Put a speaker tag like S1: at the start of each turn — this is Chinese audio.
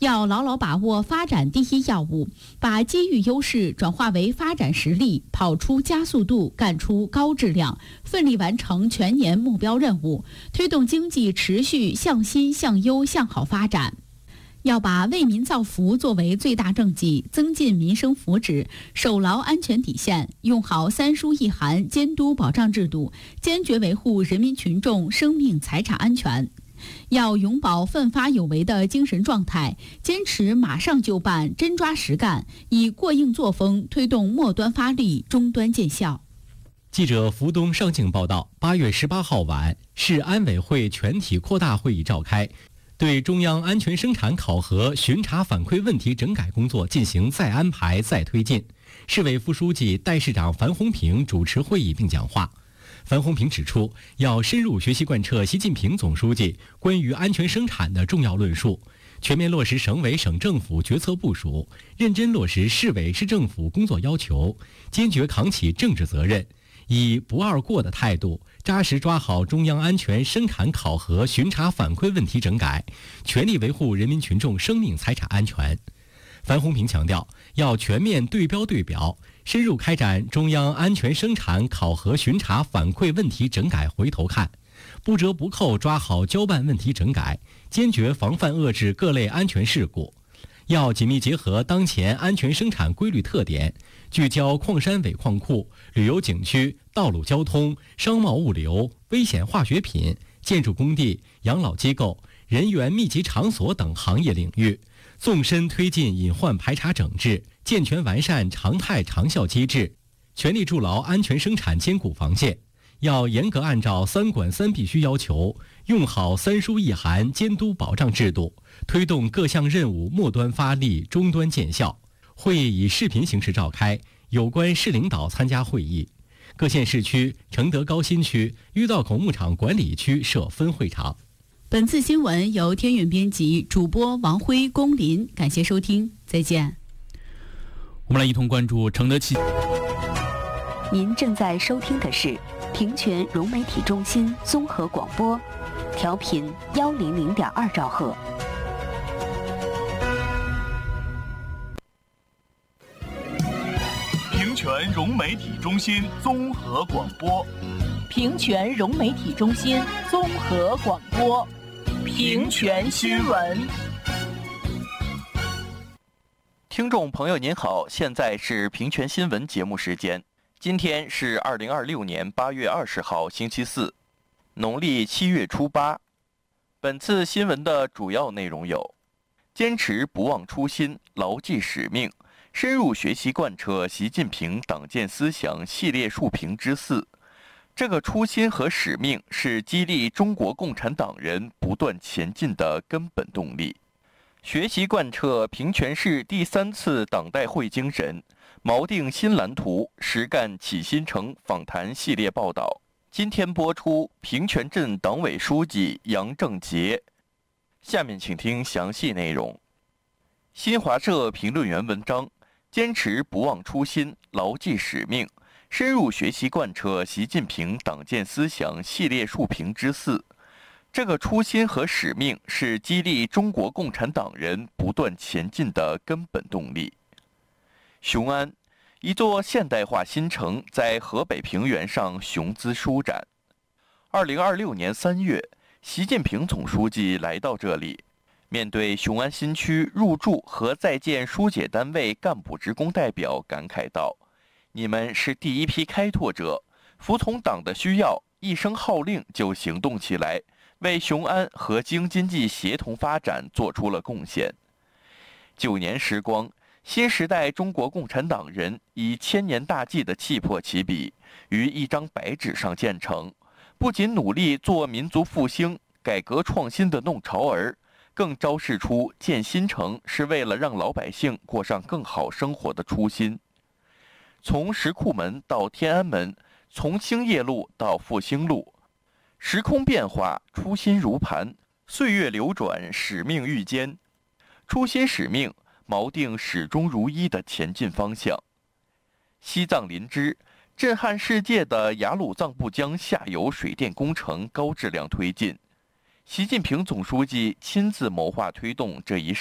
S1: 要牢牢把握发展第一要务，把机遇优势转化为发展实力，跑出加速度，干出高质量，奋力完成全年目标任务，推动经济持续向新向优向好发展。要把为民造福作为最大政绩，增进民生福祉，守牢安全底线，用好三疏一函监督保障制度，坚决维护人民群众生命财产安全。要永葆奋发有为的精神状态，坚持马上就办、真抓实干，以过硬作风推动末端发力、终端见效。
S2: 记者福东上境报道，8月18号晚，市安委会全体扩大会议召开，对中央安全生产考核巡查反馈问题整改工作进行再安排、再推进。市委副书记、代市长樊洪平主持会议并讲话。樊洪平指出，要深入学习贯彻习近平总书记关于安全生产的重要论述，全面落实省委省政府决策部署，认真落实市委市政府工作要求，坚决扛起政治责任，以不二过的态度，扎实抓好中央安全生产考核巡查反馈问题整改，全力维护人民群众生命财产安全。樊洪平强调，要全面对标对表，深入开展中央安全生产考核巡查反馈问题整改回头看，不折不扣抓好交办问题整改，坚决防范遏制各类安全事故。要紧密结合当前安全生产规律特点，聚焦矿山尾矿库、旅游景区、道路交通、商贸物流、危险化学品、建筑工地、养老机构、人员密集场所等行业领域，纵深推进隐患排查整治，健全完善常态长效机制，全力筑牢安全生产坚固防线。要严格按照3管3必须要求，用好3疏1函监督保障制度，推动各项任务末端发力、终端见效。会议以视频形式召开，有关市领导参加会议。各县市区、承德高新区、峪道口牧场管理区设分会场。
S1: 本次新闻由天韵编辑，主播王辉、龚林，感谢收听，再见。
S3: 我们来一同关注承德汽。
S4: 您正在收听的是平泉融媒体中心综合广播，调频100.2兆赫。
S5: 平泉融媒体中心综合广播，
S6: 平泉融媒体中心综合广播，平泉新闻。
S7: 听众朋友您好，现在是平泉新闻节目时间。今天是2026年8月20号星期四，农历7月初8。本次新闻的主要内容有：坚持不忘初心，牢记使命，深入学习贯彻习近平党建思想系列述评之4。这个初心和使命是激励中国共产党人不断前进的根本动力。学习贯彻平泉市第3次党代会精神，锚定新蓝图，实干启新城访谈系列报道。今天播出平泉镇党委书记杨正杰。下面请听详细内容。新华社评论员文章：坚持不忘初心，牢记使命，深入学习贯彻习近平党建思想系列述评之4。这个初心和使命是激励中国共产党人不断前进的根本动力。雄安，一座现代化新城在河北平原上雄姿舒展。2026年3月，习近平总书记来到这里，面对雄安新区入驻和在建疏解单位干部职工代表，感慨道：“你们是第一批开拓者，服从党的需要，一声号令就行动起来，为雄安和京津冀协同发展做出了贡献。9年时光，新时代中国共产党人以千年大计的气魄起笔，于一张白纸上建成，不仅努力做民族复兴、改革创新的弄潮儿，更昭示出建新城是为了让老百姓过上更好生活的初心。从石库门到天安门，从兴业路到复兴路，时空变化，初心如磐，岁月流转，使命愈坚。初心使命锚定始终如一的前进方向。西藏林芝，震撼世界的雅鲁藏布江下游水电工程高质量推进。习近平总书记亲自谋划推动这一